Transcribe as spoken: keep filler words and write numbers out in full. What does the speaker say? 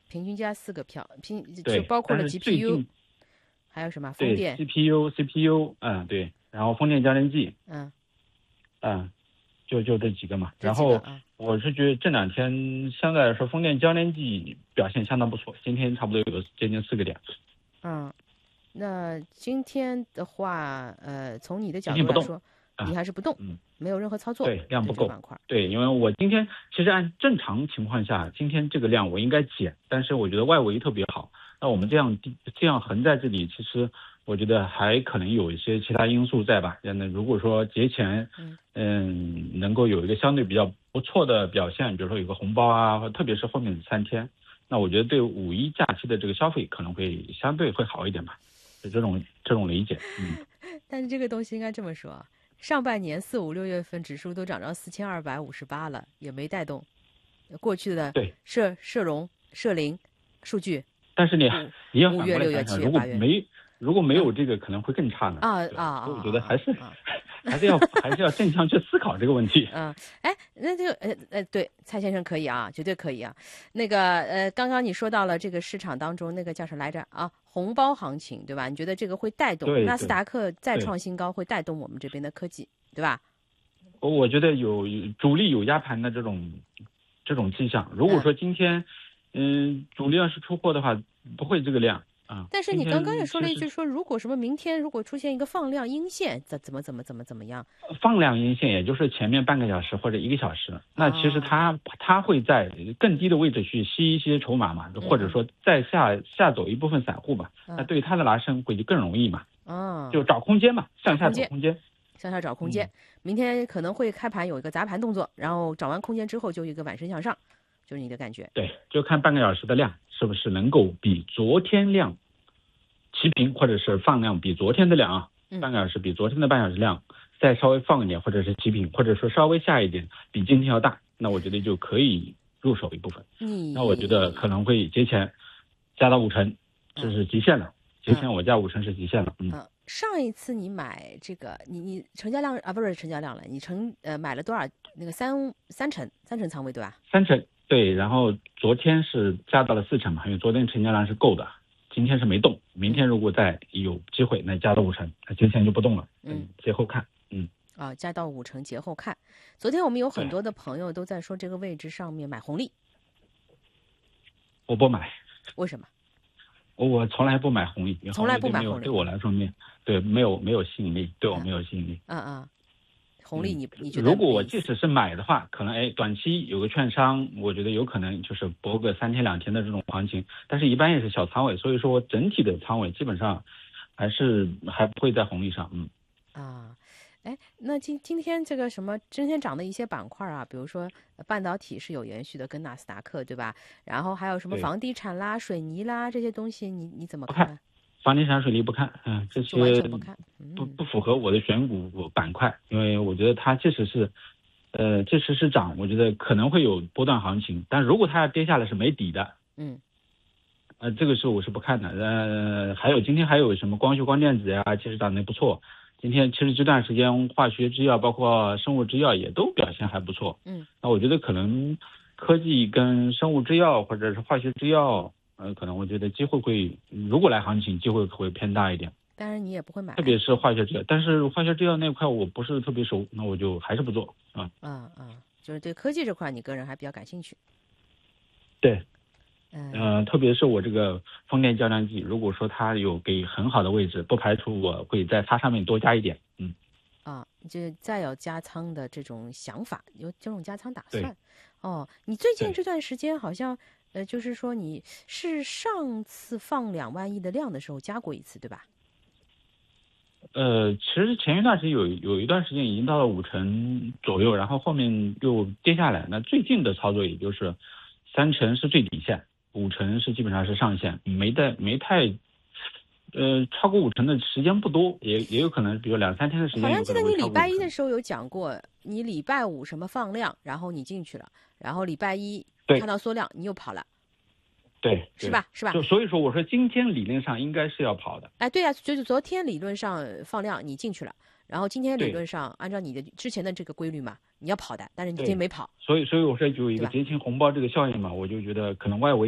平均加四个票，平就对， 包括了但是最 G P U， 近还有什么风对电？ C P U C P U， 嗯对，然后风电交联器， 嗯嗯，就就这几个嘛。 这然后几个啊。 我是觉得这两天相对来说风电交联器表现相当不错，今天差不多有接近四个点。 嗯，那今天的话，呃，从你的今天不动角度来说，你啊， 还是不动， 嗯， 没有任何操作， 对，量不够。 对这个板块。 对，因为我今天其实按正常情况下，今天这个量我应该减，但是我觉得外围特别好，那我们这样低这样横在这里，其实我觉得还可能有一些其他因素在吧。那如果说节前， 嗯嗯，能够有一个相对比较不错的表现，比如说有个红包啊，特别是后面的三天，那我觉得对五一假期的这个消费可能会相对会好一点吧，就这种这种理解。嗯， 但是这个东西应该这么说，上半年四五六月份指数都涨到四千二百五十八了，也没带动过去的对， 社社融社零数据。 但是你你要反五月、六月、 过来想想， 七月、 如果八月没如果没有这个，可能会更差呢。对， 啊啊所以我觉啊啊得还是啊！ 还是要还是要正向去思考这个问题。 嗯，哎，那这个呃呃，对，蔡先生可以啊，绝对可以啊。那个呃，刚刚你说到了这个市场当中那个叫什么来着啊？红包行情，对吧？你觉得这个会带动对纳斯达克再对， 创新高，会带动我们这边的科技，对吧？ 我觉得有有主力有压盘的这种这种迹象。如果说今天，嗯，主力要是出货的话，不会这个量啊。 但是你刚刚也说了一句说，如果什么明天如果出现一个放量阴线，怎怎么怎么怎么怎么样？ 放量阴线也就是前面半个小时或者一个小时，那其实它它会在更低的位置去吸一些筹码嘛，或者说再下下走一部分散户嘛，那对它的拉升会就更容易嘛。 嗯， 就找空间嘛，向下找空间， 向下找空间。明天可能会开盘有一个砸盘动作，然后找完空间之后就一个晚升向上，就是你的感觉。 对，就看半个小时的量是不是能够比昨天量齐平，或者是放量比昨天的量啊， 嗯、 半个小时比昨天的半小时量再稍微放一点，或者是齐平，或者说稍微下一点，比今天要大，那我觉得就可以入手一部分。那我觉得可能会节前加到五成，这是极限了。节前我加五成是极限了。嗯。 嗯，上一次你买这个，你你成交量啊，不是成交量了，你成呃买了多少？那个三三成三成仓位对吧？ 三成对，然后昨天是加到了四成嘛，因为昨天成交量是够的，今天是没动，明天如果再有机会，那加到五成，那节前就不动了，嗯，节后看，嗯。 啊，加到五成，节后看。昨天我们有很多的朋友都在说这个位置上面买红利， 我不买。 为什么？ 我从来不买红利， 从来不买红利， 对我来说没对没有没有吸引力，对我没有吸引力。 嗯嗯，红利你你觉得？ 如果我即使是买的话，可能哎短期有个券商，我觉得有可能就是博个三天两天的这种行情，但是一般也是小仓位，所以说我整体的仓位基本上还是还不会在红利上，嗯。 啊。哎，那今今天这个什么今天涨的一些板块啊，比如说半导体是有延续的，跟纳斯达克对吧？然后还有什么房地产啦、水泥啦这些东西，你你怎么看？ 不看，房地产、水泥不看，嗯，这些完全不看， 不不符合我的选股板块，因为我觉得它即使是，呃，即使是涨，我觉得可能会有波段行情，但如果它要跌下来是没底的， 嗯， 呃，这个是我是不看的。呃，还有今天还有什么光学光电子呀，其实涨得不错。今天其实这段时间化学制药包括生物制药也都表现还不错， 嗯， 那我觉得可能科技跟生物制药或者是化学制药，呃，可能我觉得机会会，如果来行情机会会偏大一点。 当然你也不会买， 特别是化学制药，但是化学制药那块我不是特别熟，那我就还是不做啊。 嗯嗯，就是对科技这块你个人还比较感兴趣。 对。嗯、呃，特别是我这个风电交联器，如果说它有给很好的位置，不排除我会在它上面多加一点。嗯， 啊，就是再有加仓的这种想法，有这种加仓打算。哦，你最近这段时间好像，呃，就是说你是上次放两万亿的量的时候加过一次，对吧？ 呃，其实前一段时间有有一段时间已经到了五成左右，然后后面又跌下来。那最近的操作也就是三成是最底线。五成是基本上是上限，没带没太，呃，超过五成的时间不多，也也有可能，比如两三天的时间。 好像记得你礼拜一的时候有讲过，你礼拜五什么放量，然后你进去了，然后礼拜一看到缩量，你又跑了， 对， 是吧？是吧？ 就所以说，我说今天理论上应该是要跑的。 哎，对呀、啊，就是昨天理论上放量你进去了，然后今天理论上按照你的之前的这个规律嘛，你要跑的，但是你今天没跑。 所以，所以我说有一个节前红包这个效应嘛，我就觉得可能外围。